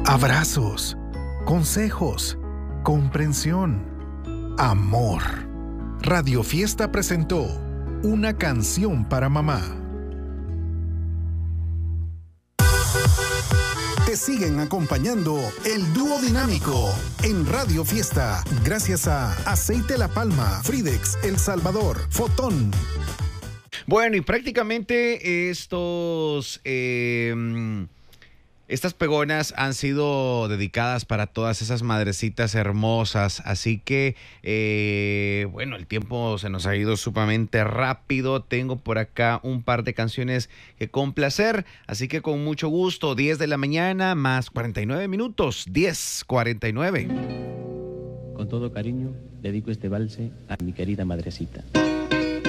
Abrazos, consejos, comprensión, amor. Radio Fiesta presentó Una canción para mamá. Te siguen acompañando el dúo dinámico en Radio Fiesta, gracias a Aceite La Palma, Fridex, El Salvador, Fotón. Bueno, y prácticamente estas pegonas han sido dedicadas para todas esas madrecitas hermosas, así que, bueno, el tiempo se nos ha ido sumamente rápido. Tengo por acá un par de canciones que complacer, así que con mucho gusto, 10 de la mañana más 49 minutos, 10:49. Con todo cariño, dedico este valse a mi querida madrecita.